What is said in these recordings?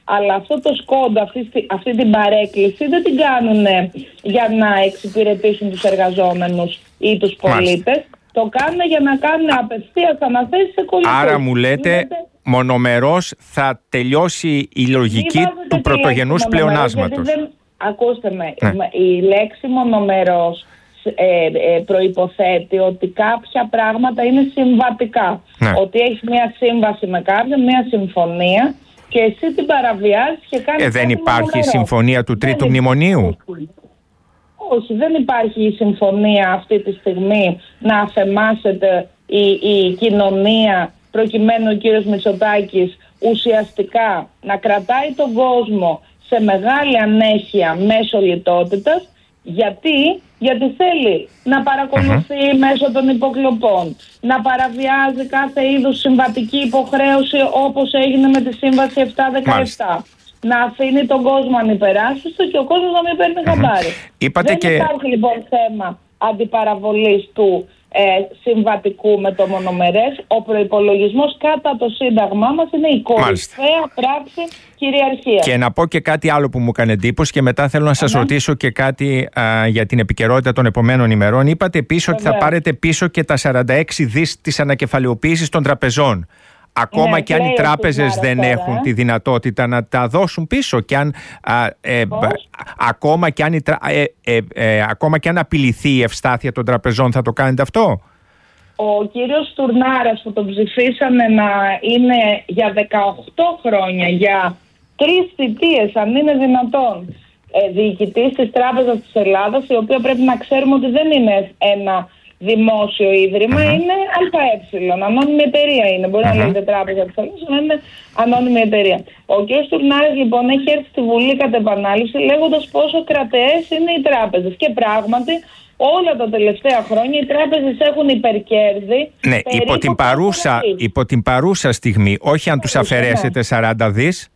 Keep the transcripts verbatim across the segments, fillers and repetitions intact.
Αλλά αυτό το σκόντο, αυτή, αυτή την παρέκκληση δεν την κάνουν για να εξυπηρετήσουν τους εργαζόμενους ή τους πολίτες. Το κάνουν για να κάνουν απευθείας αναθέσεις σε κολλητούς. Άρα μου λέτε, λέτε μονομερός θα τελειώσει η λογική του πρωτογενούς πλεονάσματος. Δεν, ακούστε με, ναι. η λέξη μονομερός ε, ε, προϋποθέτει ότι κάποια πράγματα είναι συμβατικά. Ναι. Ότι έχεις μια σύμβαση με κάποιον, μια συμφωνία και εσύ την παραβιάζεις και κάνεις... Ε, δεν υπάρχει μονομερός. Συμφωνία του τρίτου δεν μνημονίου. Όχι, δεν υπάρχει η συμφωνία αυτή τη στιγμή να αφαιμάσεται η, η κοινωνία προκειμένου ο κύριος Μητσοτάκης ουσιαστικά να κρατάει τον κόσμο σε μεγάλη ανέχεια μέσω λιτότητας. Γιατί, γιατί θέλει να παρακολουθεί uh-huh. μέσω των υποκλοπών, να παραβιάζει κάθε είδους συμβατική υποχρέωση όπως έγινε με τη Σύμβαση επτακόσια δεκαεπτά. Να αφήνει τον κόσμο ανυπεράσπιστο και ο κόσμος να μην παίρνει χαμπάρι. Mm-hmm. Δεν και... υπάρχει λοιπόν θέμα αντιπαραβολής του ε, συμβατικού με το μονομερές. Ο προϋπολογισμός κατά το σύνταγμά μας είναι η κορυφαία πράξη κυριαρχίας. Και να πω και κάτι άλλο που μου έκανε εντύπωση και μετά θέλω να σας mm-hmm. ρωτήσω και κάτι α, για την επικαιρότητα των επομένων ημερών. Είπατε επίσης ότι θα πάρετε πίσω και τα σαράντα έξι δις της ανακεφαλαιοποίησης των τραπεζών. Ακόμα ναι, και αν οι τράπεζες δεν τώρα, έχουν ε? τη δυνατότητα να τα δώσουν πίσω και αν, α, ε, α, ακόμα, και αν η, ε, ε, ε, ακόμα και αν απειληθεί η ευστάθεια των τραπεζών, θα το κάνετε αυτό? Ο κύριος Τουρνάρας που τον ψηφίσανε να είναι για δεκαοκτώ χρόνια, για τρεις θητείες αν είναι δυνατόν, ε, διοικητής της Τράπεζας της Ελλάδας, η οποία πρέπει να ξέρουμε ότι δεν είναι ένα δημόσιο ίδρυμα, uh-huh. είναι ΑΕ, ανώνυμη εταιρεία είναι. Μπορεί uh-huh. να λέγεται Τράπεζα της Ελλάδας, αλλά είναι ανώνυμη εταιρεία. Ο κ. Τουρνάρης λοιπόν έχει έρθει στη Βουλή κατ' επανάληψη λέγοντας πόσο κρατεές είναι οι τράπεζες. Και πράγματι όλα τα τελευταία χρόνια οι τράπεζες έχουν υπερκέρδη. Ναι, υπό την, παρούσα, υπό την παρούσα στιγμή, όχι αν τους αφαιρέσετε σαράντα δις.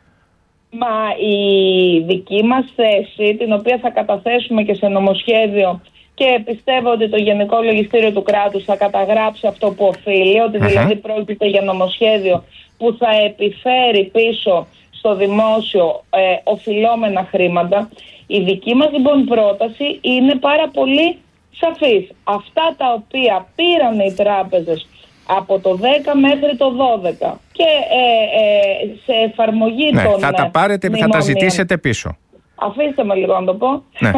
Μα η δική μας θέση, την οποία θα καταθέσουμε και σε νομοσχέδιο, και πιστεύω ότι το Γενικό Λογιστήριο του Κράτους θα καταγράψει αυτό που οφείλει, ότι uh-huh. δηλαδή πρόκειται για νομοσχέδιο που θα επιφέρει πίσω στο δημόσιο ε, οφειλόμενα χρήματα. Η δική μας λοιπόν πρόταση είναι πάρα πολύ σαφής. Αυτά τα οποία πήραν οι τράπεζες από το δέκα μέχρι το δώδεκα και ε, ε, σε εφαρμογή ναι, των θα τα πάρετε, θα τα ζητήσετε πίσω. Αφήστε με λίγο να το πω. Ναι.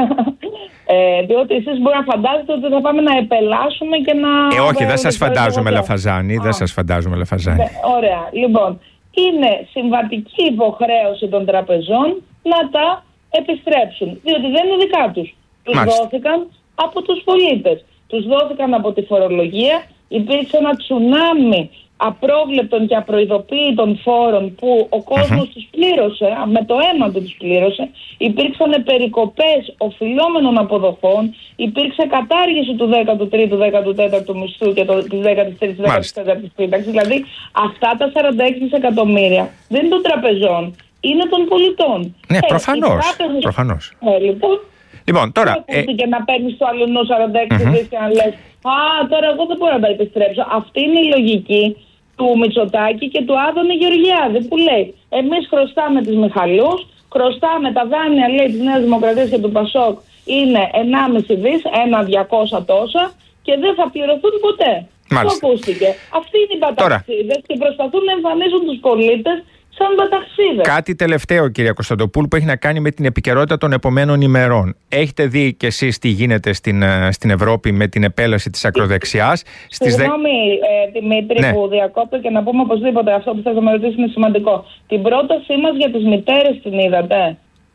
ε, διότι εσείς μπορεί να φαντάζεστε ότι θα πάμε να επελάσουμε και να... Ε, όχι, δεν σας φαντάζομαι Λαφαζάνη, δεν σας φαντάζομαι Λαφαζάνη. Ωραία, λοιπόν, είναι συμβατική υποχρέωση των τραπεζών να τα επιστρέψουν, διότι δεν είναι δικά τους. Τους Μάλιστα. δόθηκαν από τους πολίτες, τους δόθηκαν από τη φορολογία, υπήρξε ένα τσουνάμι απρόβλεπτων και απροειδοποίητων φόρων που ο κόσμος uh-huh. τους πλήρωσε, με το αίμα του τους πλήρωσε, υπήρξαν περικοπές οφειλόμενων αποδοχών, υπήρξε κατάργηση του δέκατου τρίτου δέκατου τέταρτου μισθού και το, της δέκατης τρίτης δέκατης τέταρτης σύνταξης. Δηλαδή αυτά τα σαράντα έξι δισεκατομμύρια δεν είναι των τραπεζών, είναι των πολιτών. Ναι, ε, προφανώς. Τράπεζες... προφανώς. Ε, λοιπόν, λοιπόν, τώρα... Ε... και να παίρνεις το αλλονό σαράντα έξι uh-huh. δις και να λες «Α, τώρα εγώ δεν μπορώ να τα επιστρέψω». Αυτή είναι η λογική του Μητσοτάκη και του Άδωνη Γεωργιάδη που λέει εμείς χρωστάμε τις Μιχαλούς, χρωστάμε τα δάνεια λέει της Νέας Δημοκρατίας και του Πασόκ είναι ενάμιση δις, ένα διακόσια τόσα και δεν θα πληρωθούν ποτέ. Μάλιστα. Το ακούστηκε. Αυτοί είναι οι παταξίδες και προσπαθούν να εμφανίζουν τους πολίτες σαν παταξίδες. Κάτι τελευταίο, κυρία Κωνσταντοπούλου, που έχει να κάνει με την επικαιρότητα των επομένων ημερών. Έχετε δει κι εσείς τι γίνεται στην, στην Ευρώπη με την επέλαση της ακροδεξιάς. Συγγνώμη, δε... ε, Δημήτρη, ναι. που διακόπτω και να πούμε οπωσδήποτε αυτό που θες να με ρωτήσεις είναι σημαντικό. Την πρότασή μας για τις μητέρες την είδατε?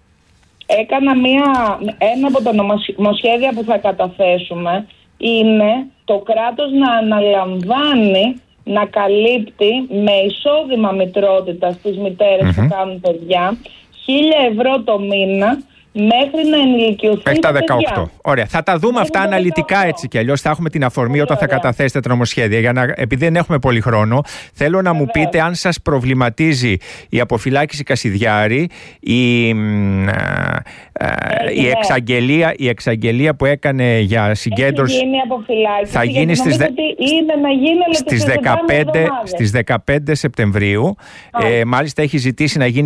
Έκανα μία, ένα από τα νομοσχέδια που θα καταθέσουμε είναι το κράτος να αναλαμβάνει να καλύπτει με εισόδημα μητρότητα στις μητέρες mm-hmm. που κάνουν παιδιά χίλια ευρώ το μήνα μέχρι να ενηλικιωθούν μέχρι τα δεκαοκτώ. Παιδιά. Ωραία. Θα τα δούμε μέχρι αυτά αναλυτικά δεκαοκτώ. Έτσι κι αλλιώς θα έχουμε την αφορμή Πολύ όταν ωραία. Θα καταθέσετε τα νομοσχέδια. Για να, επειδή δεν έχουμε πολύ χρόνο, θέλω να Βεβαίως. Μου πείτε αν σας προβληματίζει η αποφυλάκηση Κασιδιάρη, η, α, α, η, εξαγγελία, η εξαγγελία που έκανε για συγκέντρωση. Έχει γίνει αποφυλάκηση. Θα γίνει στις, δε... είναι να γίνει, στις, δεκαπέντε, στις δεκαπέντε Σεπτεμβρίου. Ε, μάλιστα έχει ζητήσει να γίνει